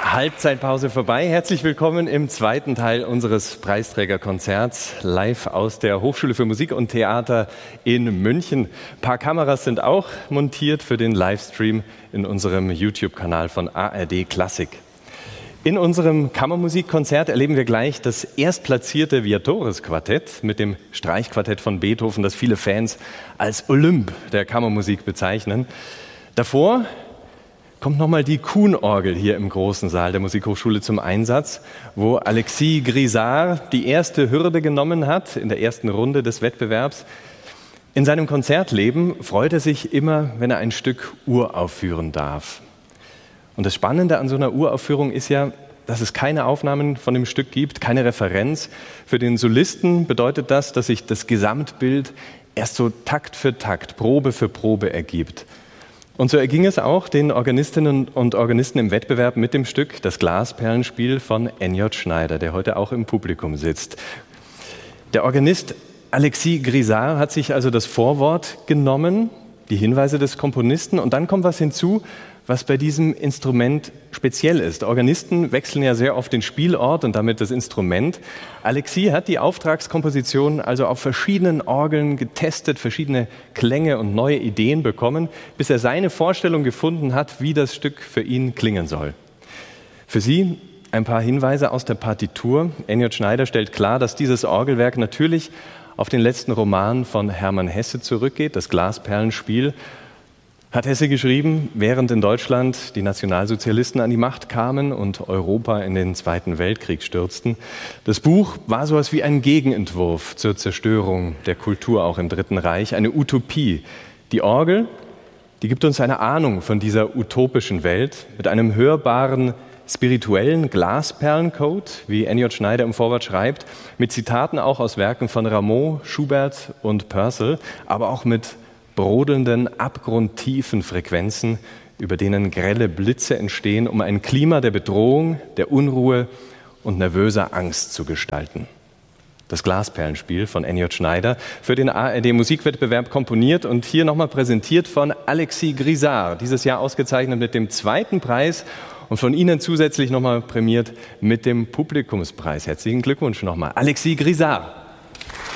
Halbzeitpause vorbei. Herzlich willkommen im zweiten Teil unseres Preisträgerkonzerts, live aus der Hochschule für Musik und Theater in München. Ein paar Kameras sind auch montiert für den Livestream in unserem YouTube-Kanal von ARD Klassik. In unserem Kammermusikkonzert erleben wir gleich das erstplatzierte Viatores-Quartett mit dem Streichquartett von Beethoven, das viele Fans als Olymp der Kammermusik bezeichnen. Davor kommt nochmal die Kuhn-Orgel hier im großen Saal der Musikhochschule zum Einsatz, wo Alexis Grisard die erste Hürde genommen hat in der ersten Runde des Wettbewerbs. In seinem Konzertleben freut er sich immer, wenn er ein Stück uraufführen darf. Und das Spannende an so einer Uraufführung ist ja, dass es keine Aufnahmen von dem Stück gibt, keine Referenz. Für den Solisten bedeutet das, dass sich das Gesamtbild erst so Takt für Takt, Probe für Probe ergibt. Und so erging es auch den Organistinnen und Organisten im Wettbewerb mit dem Stück Das Glasperlenspiel von N.J. Schneider, der heute auch im Publikum sitzt. Der Organist Alexis Grisard hat sich also das Vorwort genommen, die Hinweise des Komponisten, und dann kommt was hinzu, was bei diesem Instrument speziell ist. Organisten wechseln ja sehr oft den Spielort und damit das Instrument. Alexis hat die Auftragskomposition also auf verschiedenen Orgeln getestet, verschiedene Klänge und neue Ideen bekommen, bis er seine Vorstellung gefunden hat, wie das Stück für ihn klingen soll. Für Sie ein paar Hinweise aus der Partitur. N.J. Schneider stellt klar, dass dieses Orgelwerk natürlich auf den letzten Roman von Hermann Hesse zurückgeht, das Glasperlenspiel. Hat Hesse geschrieben, während in Deutschland die Nationalsozialisten an die Macht kamen und Europa in den Zweiten Weltkrieg stürzten. Das Buch war sowas wie ein Gegenentwurf zur Zerstörung der Kultur auch im Dritten Reich, eine Utopie. Die Orgel, die gibt uns eine Ahnung von dieser utopischen Welt mit einem hörbaren, spirituellen Glasperlencode, wie N.J. Schneider im Vorwort schreibt, mit Zitaten auch aus Werken von Rameau, Schubert und Purcell, aber auch mit brodelnden, abgrundtiefen Frequenzen, über denen grelle Blitze entstehen, um ein Klima der Bedrohung, der Unruhe und nervöser Angst zu gestalten. Das Glasperlenspiel von N.J. Schneider, für den ARD-Musikwettbewerb komponiert und hier nochmal präsentiert von Alexis Grisard, dieses Jahr ausgezeichnet mit dem zweiten Preis und von Ihnen zusätzlich nochmal prämiert mit dem Publikumspreis. Herzlichen Glückwunsch nochmal, Alexis Grisard.